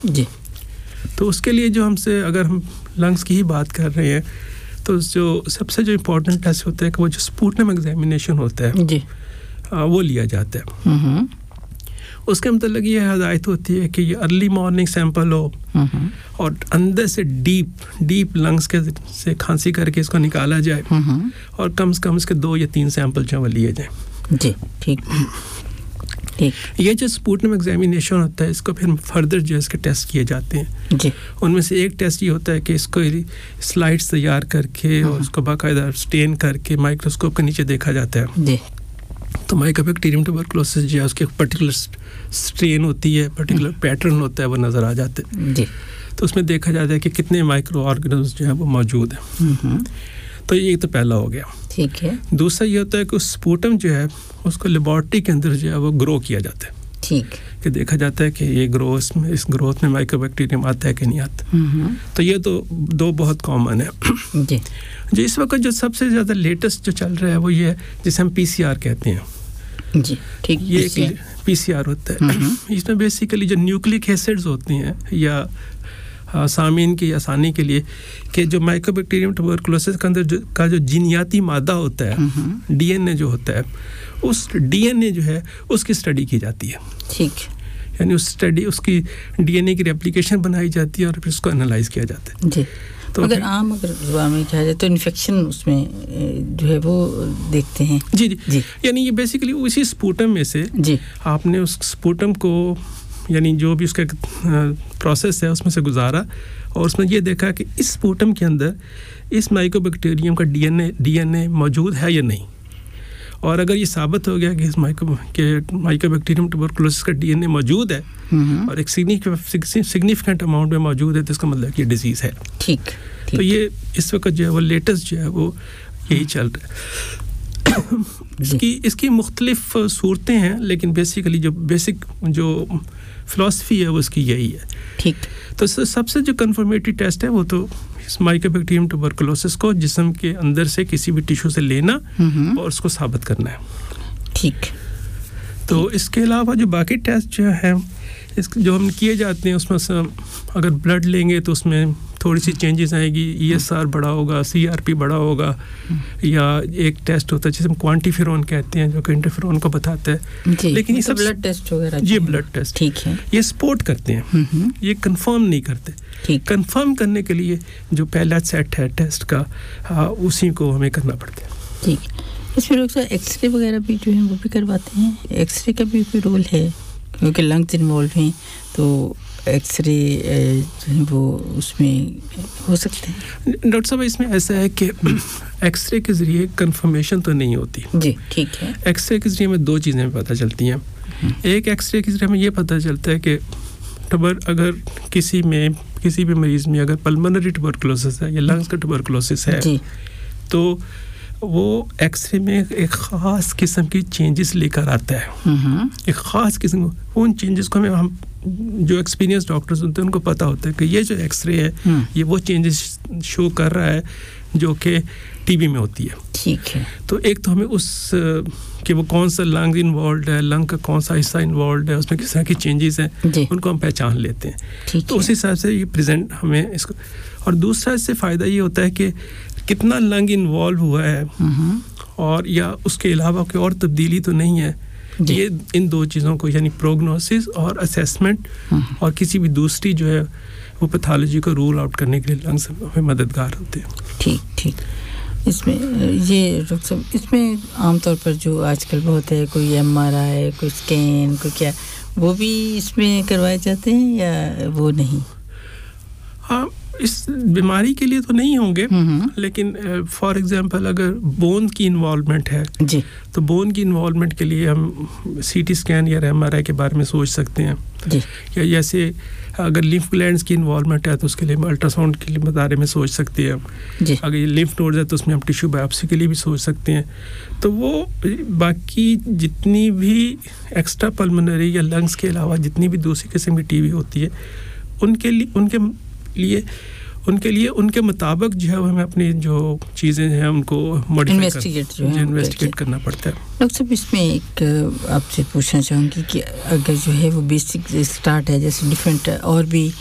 جی. تو اس کے لیے جو ہم سے اگر ہم لنگس کی ہی بات کر رہے ہیں تو جو سب سے جو امپورٹنٹ ٹیسٹ ہوتا ہے کہ وہ جو سپوٹنم ایگزامینیشن ہوتا ہے جی وہ لیا جاتا ہے. اس کے متعلق یہ ہدایت ہوتی ہے کہ یہ ارلی مارننگ سیمپل ہو اور اندر سے ڈیپ لنگس کے سے کھانسی کر کے اس کو نکالا جائے اور کم سے کم اس کے 2 یا 3 سیمپل جو وہ لیے جائیں. جی ٹھیک. یہ جو سپوٹنم ایگزامینیشن ہوتا ہے اس کو پھر فردر جو ہے اس کے ٹیسٹ کیے جاتے ہیں. جی. ان میں سے ایک ٹیسٹ یہ ہوتا ہے کہ اس کو سلائڈس تیار کر کے اور اس کو باقاعدہ اسٹین کر کے مائکروسکوپ کے نیچے دیکھا جاتا ہے. جی. تو مائکوبیکٹیریم ٹوبرکلوسس جو ہے اس کی ایک پرٹیکولر اسٹرین ہوتی ہے, پرٹیکولر پیٹرن ہوتا ہے, وہ نظر آ جاتے ہیں. جی. تو اس میں دیکھا جاتا ہے کہ کتنے مائکرو آرگنزم جو ہے وہ موجود ہیں. تو یہ تو پہلا ہو گیا. ٹھیک ہے. دوسرا یہ ہوتا ہے کہ اس سپوٹم جو ہے اس کو لیبارٹری کے اندر جو ہے وہ گرو کیا جاتا ہے. ٹھیک. کہ دیکھا جاتا ہے کہ یہ اس گروتھ میں مائکوبیکٹیریم آتا ہے کہ نہیں آتا. تو یہ تو 2 بہت کامن ہے. جی. جو اس وقت جو سب سے زیادہ لیٹسٹ جو چل رہا ہے وہ یہ ہے جسے ہم پی سی آر کہتے ہیں. جی ٹھیک. یہ پی سی آر ہوتا ہے. اس میں بیسیکلی جو نیوکلک ایسڈز ہوتے ہیں یا سامعین کی آسانی کے لیے کہ جو مائکوبیکٹیریم ٹوبرکلوسس کے اندر کا جو جینیاتی مادہ ہوتا ہے, ڈی این اے جو ہوتا ہے, اس ڈی این اے جو ہے اس کی اسٹڈی کی جاتی ہے. ٹھیک. یعنی اس کی ڈی این اے کی ریپلیکیشن بنائی جاتی ہے اور پھر اس کو انالائز کیا جاتا ہے. جی. تو اگر زبان میں کہا جائے تو انفیکشن اس میں جو ہے وہ دیکھتے ہیں. جی جی جی. یعنی یہ بیسیکلی اسی سپوٹم میں سے جی آپ نے اس سپوٹم کو یعنی جو بھی اس کا پروسیس ہے اس میں سے گزارا اور اس میں یہ دیکھا کہ اس سپوٹم کے اندر اس مائکوبیکٹیریم کا ڈی این اے موجود ہے یا نہیں. اور اگر یہ ثابت ہو گیا کہ اس مائکوبیکٹیریم ٹوبرکلوسس کا ڈی این اے موجود ہے اور ایک سگنیفیکنٹ اماؤنٹ میں موجود ہے تو اس کا مطلب کہ یہ ڈیزیز ہے. ٹھیک. تو یہ اس وقت جو ہے وہ لیٹسٹ جو ہے وہ یہی چل رہا ہے. اس کی مختلف صورتیں ہیں لیکن بیسیکلی جو بیسک جو فلسفی ہے وہ اس کی یہی ہے. ٹھیک. تو سب سے جو کنفرمیٹری ٹیسٹ ہے وہ تو مائکوبیکٹیریم ٹوبرکلوسس کو جسم کے اندر سے کسی بھی ٹیشو سے لینا اور اس کو ثابت کرنا ہے. ٹھیک. تو اس کے علاوہ جو باقی ٹیسٹ جو ہیں جو ہم کیے جاتے ہیں اس میں سے اگر بلڈ لیں گے تو اس میں تھوڑی سی چینجز آئے گی. ای ایس آر بڑا ہوگا, سی آر پی بڑا ہوگا, یا ایک ٹیسٹ ہوتا ہے جسے ہم کوانٹیفیرون کہتے ہیں جو کہ انٹرفیرون کو بتاتا ہے. لیکن یہ سب بلڈ ٹیسٹ وغیرہ جی بلڈ ٹیسٹ ٹھیک ہے یہ سپورٹ کرتے ہیں, یہ کنفرم نہیں کرتے. کنفرم کرنے کے لیے جو پہلا سیٹ ہے ٹیسٹ کا اسی کو ہمیں کرنا پڑتا ہے. ٹھیک. اس میں لوگ ایکس رے وغیرہ بھی جو ہیں وہ بھی کرواتے ہیں. ایکس رے کا بھی کوئی رول ہے کیونکہ لنگس انوالو ہیں تو ایکس رے جو ہے وہ اس میں ہو سکتے ہیں. ڈاکٹر صاحب اس میں ایسا ہے کہ ایکس رے کے ذریعے کنفرمیشن تو نہیں ہوتی. جی ٹھیک ہے. ایکس رے کے ذریعے ہمیں 2 چیزیں پتہ چلتی ہیں. ایک ایکس رے کے ذریعے ہمیں یہ پتہ چلتا ہے کہ اگر کسی بھی مریض میں اگر پلمنری ٹوبرکلوسس ہے یا لنگس کا ٹوبرکلوسس ہے تو وہ ایکس رے میں ایک خاص قسم کی چینجز لے کر آتا ہے. ایک خاص قسم ان چینجز کو ہم جو ایکسپیرینس ڈاکٹرز ہوتے ہیں ان کو پتہ ہوتا ہے کہ یہ جو ایکس رے ہے یہ وہ چینجز شو کر رہا ہے جو کہ ٹی بی میں ہوتی ہے. ٹھیک ہے. تو ایک تو ہمیں اس کہ وہ کون سا لنگ انوالوڈ ہے, لنگ کا کون سا حصہ انوالوڈ ہے, اس میں کس طرح کی چینجز ہیں ان کو ہم پہچان لیتے ہیں. تو اس حساب سے یہ پریزنٹ ہمیں اس کو. اور دوسرا اس سے فائدہ یہ ہوتا ہے کہ کتنا لنگ انوالو ہوا ہے اور یا اس کے علاوہ کوئی اور تبدیلی تو نہیں ہے. یہ ان 2 چیزوں کو یعنی پروگنوسس اور اسیسمنٹ اور کسی بھی دوسری جو ہے وہ پیتھالوجی کو رول آؤٹ کرنے کے لیے لنگس ہمیں مددگار ہوتے ہیں. ٹھیک ٹھیک. اس میں یہ اس میں عام طور پر جو آج کل بہت ہے کوئی ایم آر آئی, کوئی اسکین, کوئی کیا, وہ بھی اس میں کروائے جاتے ہیں یا وہ نہیں؟ ہاں اس بیماری کے لیے تو نہیں ہوں گے لیکن فار ایگزامپل اگر بون کی انوالومنٹ ہے جی تو بون کی انوالومنٹ کے لیے ہم سی ٹی اسکین یا ایم آر آئی کے بارے میں سوچ سکتے ہیں جی. یا جیسے اگر لمف گلینڈز کی انوالومنٹ ہے تو اس کے لیے ہم الٹرا ساؤنڈ کے بارے میں سوچ سکتے ہیں جی. اگر یہ لمف نوڈز ہے تو اس میں ہم ٹیشو بایوپسی کے لیے بھی سوچ سکتے ہیں. تو وہ باقی جتنی بھی ایکسٹرا پلمنری یا لنگس کے علاوہ جتنی بھی دوسری قسم کی ٹی بی ہوتی ہے ان کے لیے ان کے لیے ان کے مطابق جو ہے ہمیں اپنی جو چیزیں ہیں ان کو انویسٹیگیٹ کرنا پڑتا ہے. ڈاکٹر صاحب اس میں ایک آپ سے پوچھنا چاہوں گی کہ اگر جو ہے وہ بیسک اسٹارٹ ہے جیسے ڈفرینٹ اور بھی